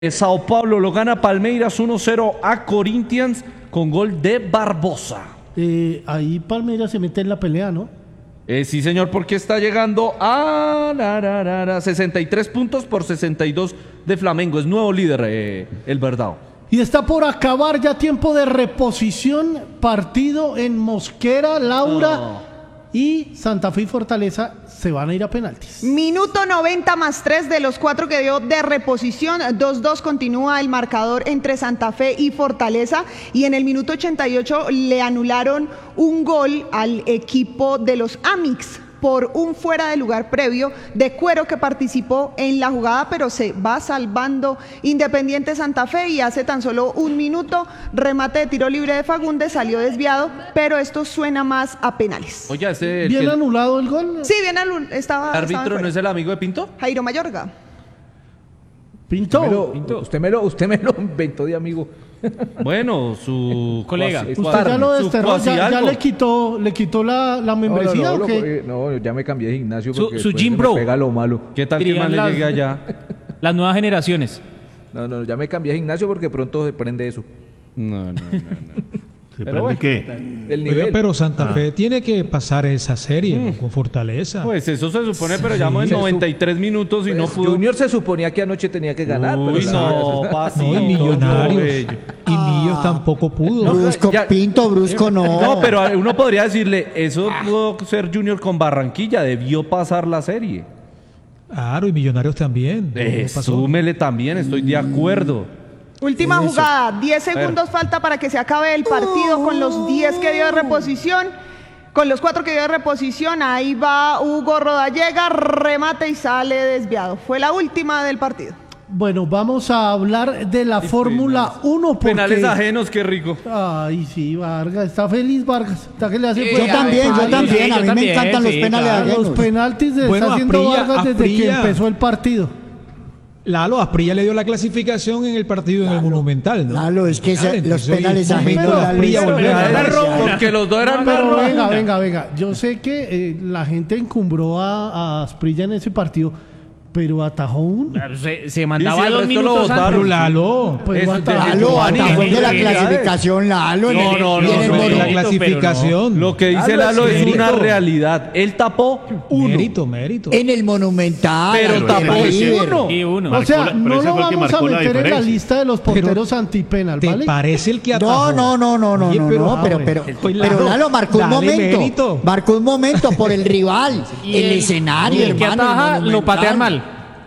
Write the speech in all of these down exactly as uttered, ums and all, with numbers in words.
Sao Paulo lo gana Palmeiras uno cero a Corinthians con gol de Barbosa. Eh, ahí Palmeiras se mete en la pelea, ¿no? Eh, sí, señor, porque está llegando a la, la, la, la, sesenta y tres puntos por sesenta y dos de Flamengo. Es nuevo líder, eh, el Verdao. Y está por acabar ya tiempo de reposición. Partido en Mosquera, Laura. Oh. Y Santa Fe y Fortaleza se van a ir a penaltis. Minuto noventa más tres de los cuatro que dio de reposición. dos dos continúa el marcador entre Santa Fe y Fortaleza. Y en el minuto ochenta y ocho le anularon un gol al equipo de los Amix por un fuera de lugar previo de Cuero, que participó en la jugada, pero se va salvando Independiente Santa Fe. Y hace tan solo un minuto, remate de tiro libre de Fagundes, salió desviado, pero esto suena más a penales. Oye, ese ¿Bien que... anulado el gol? Sí, bien anulado. Estaba, ¿El árbitro no es el amigo de Pinto? Jairo Mayorga. Pinto. Usted me lo, Pinto. Usted me lo, usted me lo inventó de amigo. Bueno, su colega. Usted ya lo desterró, ya, ya le quitó, le quitó la, la membresía. No, no, no, ¿o qué? no, ya me cambié de gimnasio su, porque su gym bro. Me pega lo malo. ¿Qué tal que mal le llegue allá? Las nuevas generaciones. No, no, ya me cambié de gimnasio porque pronto se prende eso. No, no, no, no. ¿Se prende bueno, qué? El nivel. Oiga, pero Santa ah. Fe tiene que pasar esa serie mm. con Fortaleza. Pues eso se supone, pero ya en noventa y tres minutos y pues no pudo. Junior se suponía que anoche tenía que ganar. Uy, pero no, pasito, no, y Millonarios. No, y Millos ah. tampoco pudo. No, brusco, ya, Pinto, Brusco no. No, pero uno podría decirle, eso pudo ser Junior con Barranquilla, debió pasar la serie. Claro, y Millonarios también. Eh, súmele también, estoy de acuerdo. Última jugada, diez segundos falta para que se acabe el partido con los diez que dio de reposición, con los cuatro que dio de reposición. Ahí va Hugo Rodallega, remate y sale desviado. Fue la última del partido. Bueno, vamos a hablar de la Fórmula uno. Porque... Penales ajenos, qué rico. Ay, sí, Vargas, está feliz Vargas. Está que le hace sí, yo también, yo también, sí, a mí también, me encantan sí, los penales claro. ajenos. Los penaltis de bueno, está haciendo Asprilla, Vargas desde Asprilla. que empezó el partido. Lalo, Asprilla le dio la clasificación en el partido Lalo, en el Monumental, ¿no? Lalo, es que Claro, los penales ajenos. Asprilla volvió a ganar, porque los dos eran no, pero venga, venga, venga. Yo sé que eh, la gente encumbró a, a Asprilla en ese partido, pero atajó uno. Claro, se, se mandaba sí, dos minutos antes. Lalo, pues Lalo, atajó de la clasificación, Lalo. No, no, no, no, la clasificación. Lo que dice Lalo es una realidad. Él tapó uno. Mérito, mérito. En el Monumental. Pero tapó uno. Y uno. O sea, no lo vamos a meter en la lista de los porteros antipenal, ¿vale? ¿Te parece el que atajó? No, no, no, no, no, no, pero, pero, pero Lalo marcó un momento. Marcó un momento por el rival, el escenario, hermano. El que ataja lo patean mal.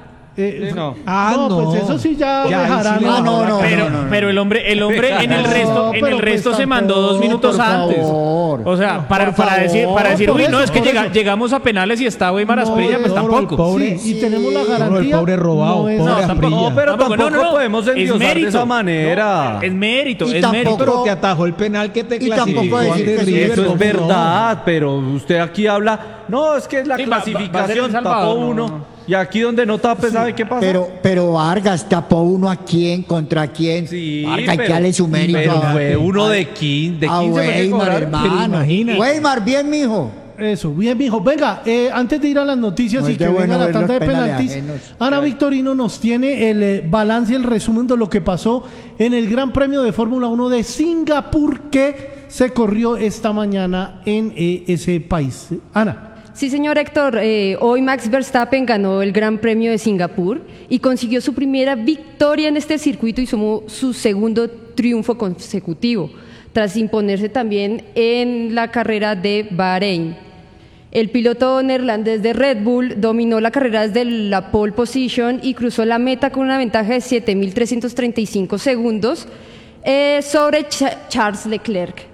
Eh, sí, no. Ah, no, no, pues eso sí ya, ya dejarán. Sí, ah, no, no, pero, no, no, no. pero el hombre, el hombre en el resto, no, en el resto pues se mandó dos minutos antes. Favor. O sea, No, para, para favor, decir, para decir, uy, eso, no, es que llega, eso. llegamos a penales y está Weimar Asprilla, No, pues no, tampoco. pobre, Sí, y tenemos la garantía. No, el pobre robado, no es- pobre no, Asprilla. No, pero tampoco, Tampoco, no, no, podemos es endiosar mérito. de esa manera. No, es mérito, Y es tampoco- mérito. Pero te atajó el penal que te Y tampoco clasificó decir ante que sí, River. Eso es ¿cómo verdad, pero usted aquí habla, no, es que es la Sí, va- va- va a ser clasificación, El tapó Salvador, no, uno, no. y aquí donde no tape, ¿sabe qué pasa? Pero, pero Vargas tapó uno a quién, contra quién. Sí, Vargas, hay que pero- darle su mérito. pero a- fue uno de quince, de a quince fue que Weimar, cobraron. Pero hermano. imagínate. Weimar, bien, mijo. Eso, bien, mijo. Venga, eh, antes de ir a las noticias No y es que de venga bueno la ver tanda de los penales penaltis, ajenos. Ana Victorino nos tiene el eh, balance y el resumen de lo que pasó en el Gran Premio de Fórmula uno de Singapur que se corrió esta mañana en eh, ese país. Ana. Sí, señor Héctor, eh, hoy Max Verstappen ganó el Gran Premio de Singapur y consiguió su primera victoria en este circuito y sumó su segundo triunfo consecutivo, tras imponerse también en la carrera de Bahrein. El piloto neerlandés de Red Bull dominó la carrera desde la pole position y cruzó la meta con una ventaja de siete mil trescientos treinta y cinco segundos eh, sobre Ch- Charles Leclerc.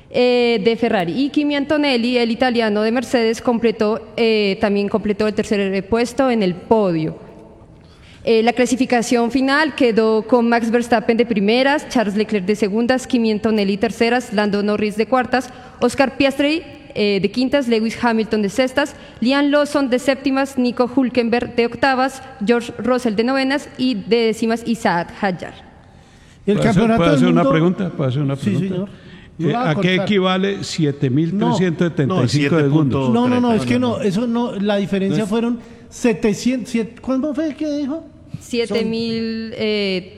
Eh, de Ferrari, y Kimi Antonelli, el italiano de Mercedes, completó eh, también completó el tercer puesto en el podio. Eh, la clasificación final quedó con Max Verstappen de primeras, Charles Leclerc de segundas, Kimi Antonelli terceras, Lando Norris de cuartas, Oscar Piastri eh, de quintas, Lewis Hamilton de sextas, Liam Lawson de séptimas, Nico Hülkenberg de octavas, George Russell de novenas y de décimas Isaac Hadjar. El ¿Puedo hacer, campeonato ¿puedo hacer del una mundo... pregunta? ¿Puedo hacer una Sí, pregunta? señor. Eh, ¿A qué equivale siete mil trescientos setenta y cinco no, segundos? No, no, no, es que no, eso no, la diferencia No es- fueron setecientos, siete, ¿cuánto fue que dijo? siete mil